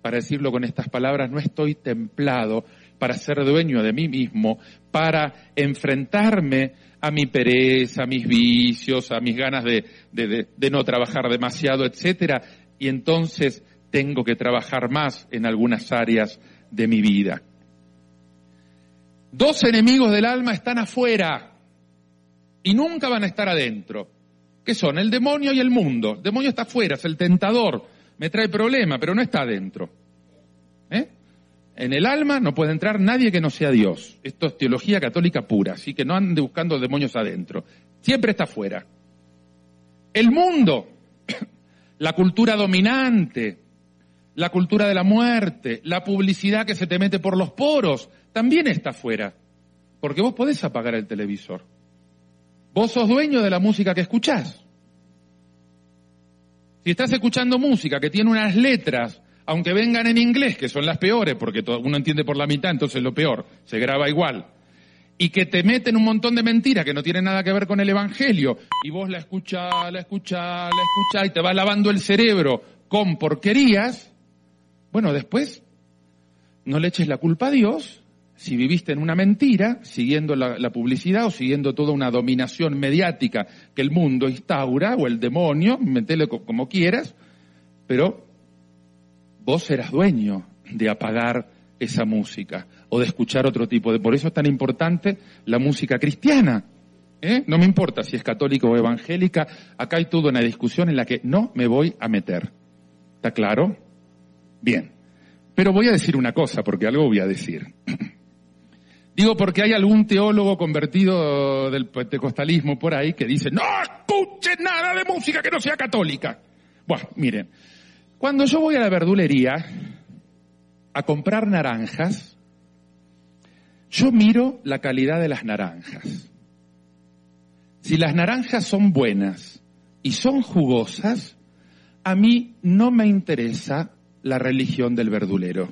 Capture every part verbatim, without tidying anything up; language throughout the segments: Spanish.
para decirlo con estas palabras, no estoy templado para ser dueño de mí mismo, para enfrentarme a mi pereza, a mis vicios, a mis ganas de, de, de, de no trabajar demasiado, etcétera, y entonces tengo que trabajar más en algunas áreas de mi vida. Dos enemigos del alma están afuera y nunca van a estar adentro. ¿Qué son? El demonio y el mundo. El demonio está afuera, es el tentador, me trae problema, pero no está adentro. ¿Eh? En el alma no puede entrar nadie que no sea Dios. Esto es teología católica pura, así que no ande buscando demonios adentro. Siempre está afuera. El mundo, la cultura dominante, la cultura de la muerte, la publicidad que se te mete por los poros, también está afuera. Porque vos podés apagar el televisor. Vos sos dueño de la música que escuchás. Si estás escuchando música que tiene unas letras, aunque vengan en inglés, que son las peores, porque todo, uno entiende por la mitad, entonces lo peor, se graba igual, y que te meten un montón de mentiras que no tienen nada que ver con el Evangelio, y vos la escuchás, la escuchás, la escuchás, y te vas lavando el cerebro con porquerías, bueno, después no le eches la culpa a Dios si viviste en una mentira, siguiendo la, la publicidad o siguiendo toda una dominación mediática que el mundo instaura, o el demonio, metele como quieras, pero vos eras dueño de apagar esa música o de escuchar otro tipo de... Por eso es tan importante la música cristiana. ¿Eh? No me importa si es católica o evangélica, acá hay toda una discusión en la que no me voy a meter. ¿Está claro? Bien. Pero voy a decir una cosa, porque algo voy a decir. Digo porque hay algún teólogo convertido del pentecostalismo por ahí que dice, no escuchen nada de música que no sea católica. Bueno, miren. Cuando yo voy a la verdulería a comprar naranjas, yo miro la calidad de las naranjas. Si las naranjas son buenas y son jugosas, a mí no me interesa la religión del verdulero.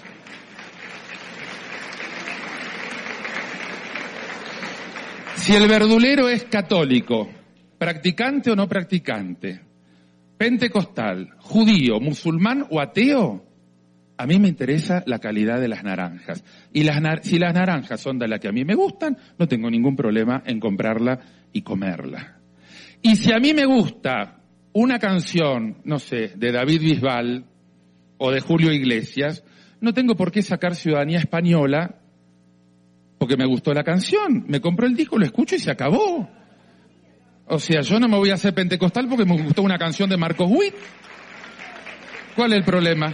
Si el verdulero es católico, practicante o no practicante, pentecostal, judío, musulmán o ateo, a mí me interesa la calidad de las naranjas. Y las nar- si las naranjas son de las que a mí me gustan, no tengo ningún problema en comprarla y comerla. Y si a mí me gusta una canción, no sé, de David Bisbal o de Julio Iglesias, no tengo por qué sacar ciudadanía española porque me gustó la canción. Me compró el disco, lo escucho y se acabó. O sea, yo no me voy a hacer pentecostal porque me gustó una canción de Marcos Witt. ¿Cuál es el problema?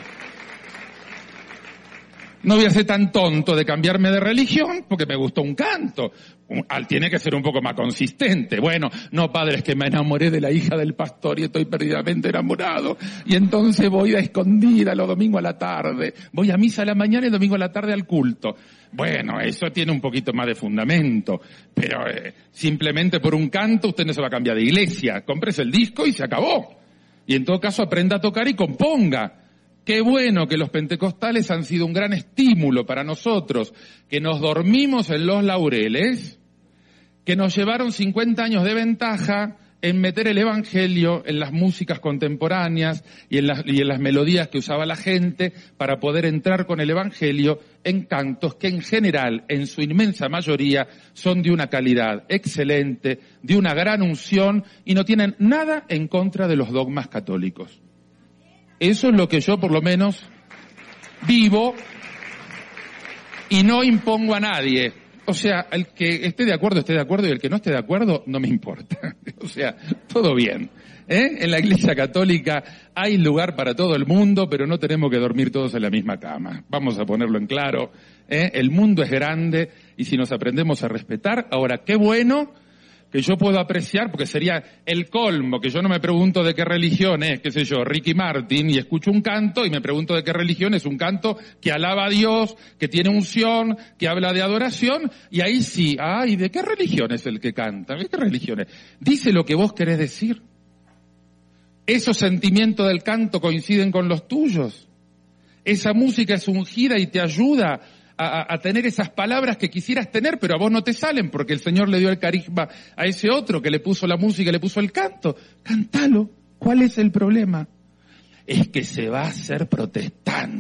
No voy a ser tan tonto de cambiarme de religión porque me gustó un canto. Tiene que ser un poco más consistente. Bueno, no, padre, es que me enamoré de la hija del pastor y estoy perdidamente enamorado. Y entonces voy a escondida los domingos a la tarde. Voy a misa a la mañana y domingo a la tarde al culto. Bueno, eso tiene un poquito más de fundamento. Pero eh, simplemente por un canto usted no se va a cambiar de iglesia. Cómprese el disco y se acabó. Y en todo caso aprenda a tocar y componga. Qué bueno que los pentecostales han sido un gran estímulo para nosotros, que nos dormimos en los laureles, que nos llevaron cincuenta años de ventaja en meter el evangelio en las músicas contemporáneas y en las, y en las melodías que usaba la gente para poder entrar con el evangelio en cantos que en general, en su inmensa mayoría, son de una calidad excelente, de una gran unción y no tienen nada en contra de los dogmas católicos. Eso es lo que yo por lo menos vivo y no impongo a nadie. O sea, el que esté de acuerdo, esté de acuerdo, y el que no esté de acuerdo, no me importa. O sea, todo bien. ¿Eh? En la Iglesia Católica hay lugar para todo el mundo, pero no tenemos que dormir todos en la misma cama. Vamos a ponerlo en claro. ¿Eh? El mundo es grande y si nos aprendemos a respetar, ahora qué bueno que yo puedo apreciar, porque sería el colmo, que yo no me pregunto de qué religión es, qué sé yo, Ricky Martin, y escucho un canto y me pregunto de qué religión es un canto que alaba a Dios, que tiene unción, que habla de adoración, y ahí sí, ay, ¿de qué religión es el que canta? ¿De qué religión es? Dice lo que vos querés decir. ¿Esos sentimientos del canto coinciden con los tuyos? Esa música es ungida y te ayuda A, a tener esas palabras que quisieras tener, pero a vos no te salen porque el Señor le dio el carisma a ese otro que le puso la música, le puso el canto. Cántalo. ¿Cuál es el problema? Es que se va a hacer protestante.